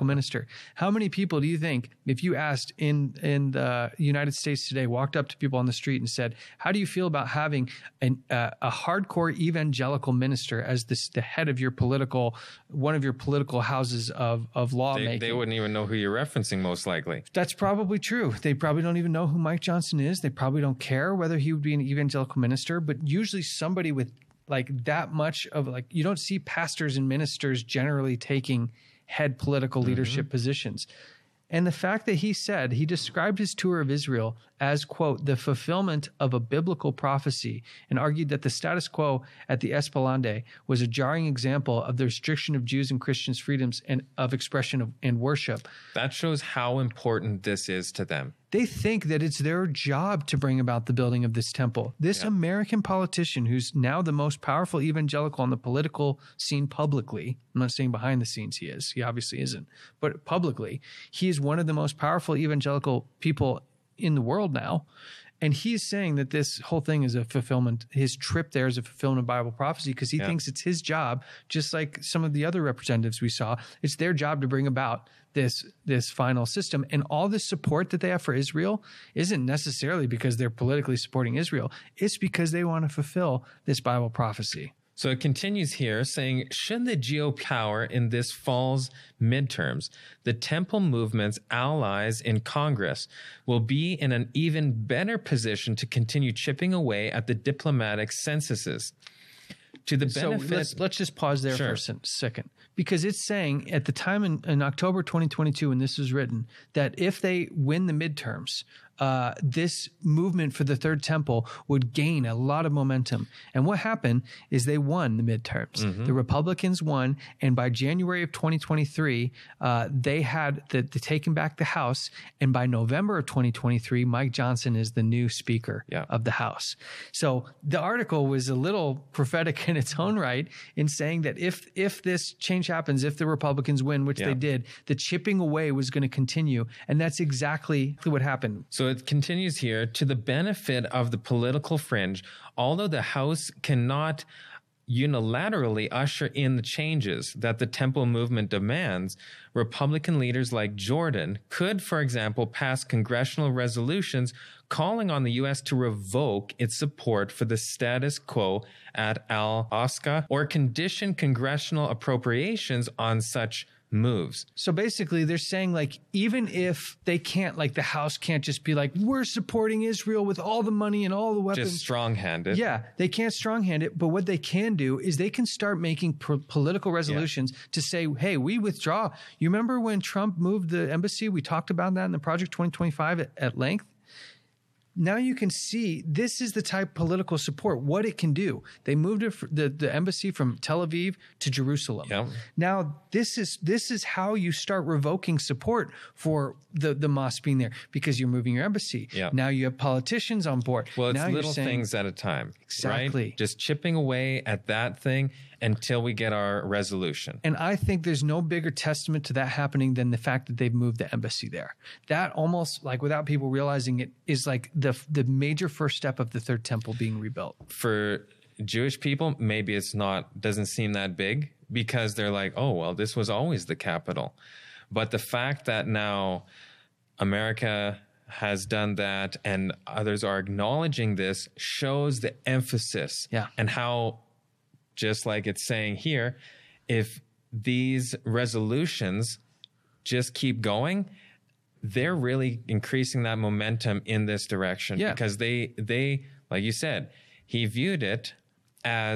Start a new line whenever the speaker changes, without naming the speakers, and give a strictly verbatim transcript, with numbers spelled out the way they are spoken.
evangelical minister. How many people do you think, if you asked in, in the United States today, walked up to people on the street and said, how do you feel about having an, uh, a hardcore evangelical minister as this, the head of your political, one of your political houses of, of lawmaking?
They, they wouldn't even know who you're referencing, most likely.
That's probably true. They probably don't even know who Mike Johnson is. They probably don't care whether he would be an evangelical minister, but usually somebody with like that much of like, you don't see pastors and ministers generally taking head political leadership mm-hmm. positions. And the fact that he said, he described his tour of Israel as, quote, the fulfillment of a biblical prophecy, and argued that the status quo at the Esplanade was a jarring example of the restriction of Jews and Christians' freedoms and of expression of, and worship.
That shows how important this is to them.
They think that it's their job to bring about the building of this temple. This yeah. American politician, who's now the most powerful evangelical on the political scene publicly, I'm not saying behind the scenes he is, he obviously isn't, but publicly, he is one of the most powerful evangelical people in the world now. And he's saying that this whole thing is a fulfillment, his trip there is a fulfillment of Bible prophecy, because he yeah. thinks it's his job, just like some of the other representatives we saw, it's their job to bring about this this final system. And all this support that they have for Israel isn't necessarily because they're politically supporting Israel. It's because they want to fulfill this Bible prophecy.
So it continues here saying, should the G O P power in this fall's midterms, the temple movement's allies in Congress will be in an even better position to continue chipping away at the diplomatic censuses. To the benefit,
so let's, let's just pause there
sure.
for a second, because it's saying at the time in, in October twenty twenty-two, when this was written, that if they win the midterms, uh, this movement for the third temple would gain a lot of momentum. And what happened is they won the midterms. Mm-hmm. The Republicans won, and by January of twenty twenty-three, uh, they had the, the taken back the House, and by November of twenty twenty-three, Mike Johnson is the new Speaker
yeah.
of the House. So the article was a little prophetic in its own right in saying that if if this change happens, if the Republicans win, which
yeah.
they did, the chipping away was going to continue, and that's exactly what happened.
So it continues here, to the benefit of the political fringe, although the House cannot unilaterally usher in the changes that the temple movement demands, Republican leaders like Jordan could, for example, pass congressional resolutions calling on the U S to revoke its support for the status quo at Al-Aqsa or condition congressional appropriations on such moves.
So basically they're saying, like, even if they can't, like the House can't just be like, we're supporting Israel with all the money and all the weapons.
Just strong-hand it.
Yeah, they can't strong-hand it. But what they can do is they can start making pro- political resolutions yeah. to say, hey, we withdraw. You remember when Trump moved the embassy? We talked about that in the Project twenty twenty-five at, at length. Now you can see this is the type of political support, what it can do. They moved it, the, the embassy from Tel Aviv to Jerusalem.
Yeah.
Now, this is this is how you start revoking support for the, the mosque being there, because you're moving your embassy.
Yeah.
Now you have politicians on board.
Well, it's
now
little
saying,
things at a time.
Exactly.
Right? Just chipping away at that thing until we get our resolution.
And I think there's no bigger testament to that happening than the fact that they've moved the embassy there. That almost, like, without people realizing it, is like the the major first step of the third temple being rebuilt.
For Jewish people, maybe it's not, doesn't seem that big, because they're like, oh, well, this was always the capital. But the fact that now America has done that and others are acknowledging this shows the emphasis
yeah.
and how, just like it's saying here, if these resolutions just keep going, they're really increasing that momentum in this direction.
Yeah.
Because they, they, like you said, he viewed it as